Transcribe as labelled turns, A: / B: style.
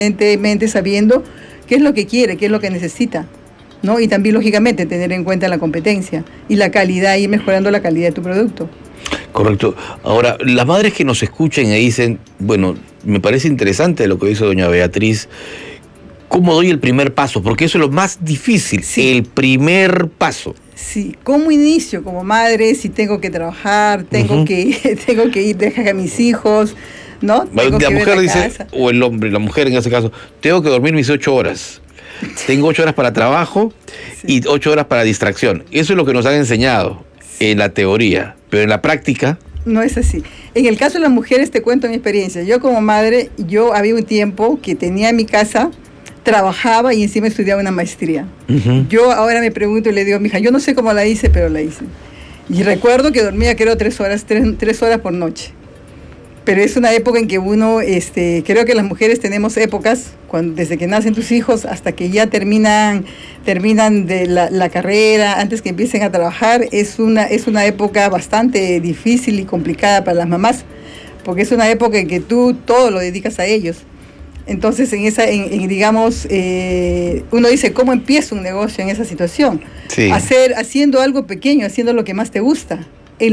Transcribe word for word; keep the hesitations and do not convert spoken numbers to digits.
A: Evidentemente sabiendo qué es lo que quiere, qué es lo que necesita, ¿no? Y también, lógicamente, tener en cuenta la competencia y la calidad, y mejorando la calidad de tu producto.
B: Correcto. Ahora, las madres que nos escuchen y dicen, bueno, me parece interesante lo que dice doña Beatriz, ¿cómo doy el primer paso? Porque eso es lo más difícil, sí. El primer paso.
A: Sí, ¿cómo inicio como madre si tengo que trabajar, tengo, uh-huh. que, tengo que ir, dejar a mis hijos, ¿no? Tengo
B: la
A: que
B: mujer
A: ver la
B: dice,
A: casa.
B: o el hombre, la mujer en ese caso, tengo que dormir mis ocho horas. Tengo ocho horas para trabajo, sí. Y ocho horas para distracción. Eso es lo que nos han enseñado, sí. En la teoría, pero en la práctica...
A: No es así. En el caso de las mujeres, te cuento mi experiencia. Yo como madre, yo había un tiempo que tenía en mi casa, trabajaba y encima estudiaba una maestría. Uh-huh. Yo ahora me pregunto y le digo, mija, yo no sé cómo la hice, pero la hice. Y recuerdo que dormía, creo, tres horas, tres, tres horas por noche. Pero es una época en que uno, este, creo que las mujeres tenemos épocas, cuando, desde que nacen tus hijos hasta que ya terminan, terminan de la, la carrera, antes que empiecen a trabajar, es una, es una época bastante difícil y complicada para las mamás, porque es una época en que tú todo lo dedicas a ellos. Entonces, en esa, en, en, digamos, eh, uno dice, ¿cómo empiezo un negocio en esa situación?
B: Sí.
A: Hacer, haciendo algo pequeño, haciendo lo que más te gusta.